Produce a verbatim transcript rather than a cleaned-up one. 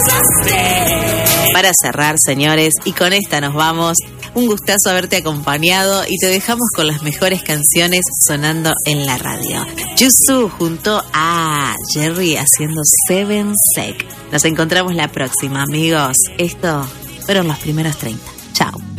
Para cerrar, señores, y con esta nos vamos. Un gustazo haberte acompañado y te dejamos con las mejores canciones sonando en la radio. Yusu junto a Jerry haciendo Seven Sec. Nos encontramos la próxima, amigos. Esto fueron los primeros treinta. Chao.